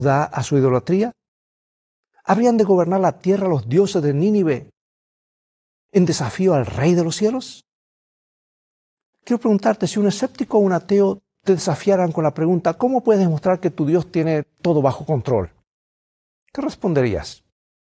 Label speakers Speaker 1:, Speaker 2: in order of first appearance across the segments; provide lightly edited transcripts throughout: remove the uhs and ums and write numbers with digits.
Speaker 1: da a su idolatría? ¿Habrían de gobernar la tierra los dioses de Nínive en desafío al Rey de los cielos? Quiero preguntarte, si un escéptico o un ateo te desafiaran con la pregunta, ¿cómo puedes demostrar que tu Dios tiene todo bajo control? ¿Qué responderías?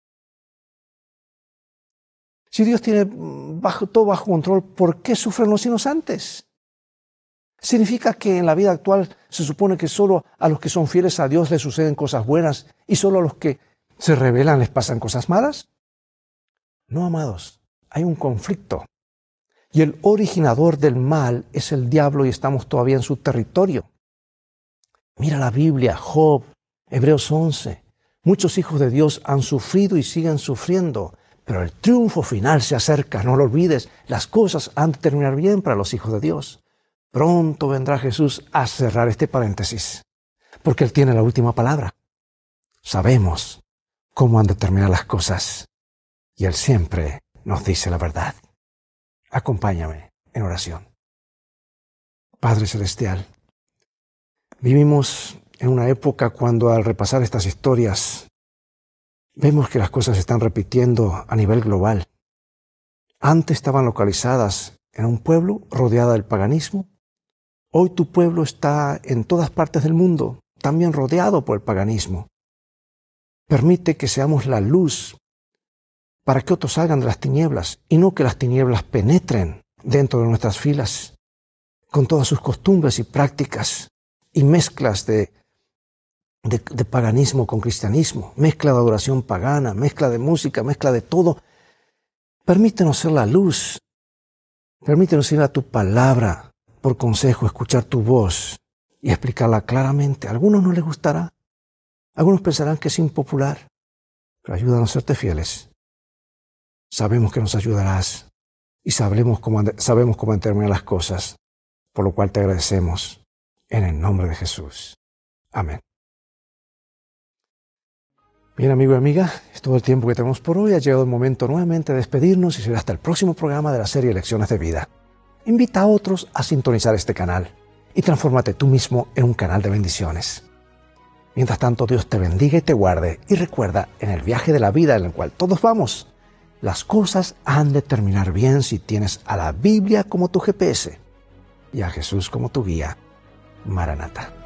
Speaker 1: Si Dios tiene todo bajo control, ¿por qué sufren los inocentes? ¿Significa que en la vida actual se supone que solo a los que son fieles a Dios les suceden cosas buenas y solo a los que se rebelan les pasan cosas malas? No, amados, hay un conflicto. Y el originador del mal es el diablo y estamos todavía en su territorio. Mira la Biblia, Job, Hebreos 11. Muchos hijos de Dios han sufrido y siguen sufriendo, pero el triunfo final se acerca, no lo olvides. Las cosas han de terminar bien para los hijos de Dios. Pronto vendrá Jesús a cerrar este paréntesis, porque Él tiene la última palabra. Sabemos cómo han de terminar las cosas y Él siempre nos dice la verdad. Acompáñame en oración. Padre Celestial, vivimos en una época cuando al repasar estas historias vemos que las cosas se están repitiendo a nivel global. Antes estaban localizadas en un pueblo rodeada del paganismo. Hoy tu pueblo está en todas partes del mundo, también rodeado por el paganismo. Permite que seamos la luz para que otros salgan de las tinieblas y no que las tinieblas penetren dentro de nuestras filas con todas sus costumbres y prácticas y mezclas de paganismo con cristianismo, mezcla de adoración pagana, mezcla de música, mezcla de todo. Permítenos ser la luz, permítenos ir a tu palabra por consejo, escuchar tu voz y explicarla claramente. A algunos no les gustará, algunos pensarán que es impopular, pero ayúdanos a serte fieles. Sabemos que nos ayudarás y sabemos cómo determinar las cosas, por lo cual te agradecemos en el nombre de Jesús. Amén. Bien, amigo y amiga, es todo el tiempo que tenemos por hoy. Ha llegado el momento nuevamente de despedirnos y será hasta el próximo programa de la serie Lecciones de Vida. Invita a otros a sintonizar este canal y transfórmate tú mismo en un canal de bendiciones. Mientras tanto, Dios te bendiga y te guarde. Y recuerda, en el viaje de la vida en el cual todos vamos, las cosas han de terminar bien si tienes a la Biblia como tu GPS y a Jesús como tu guía. Maranata.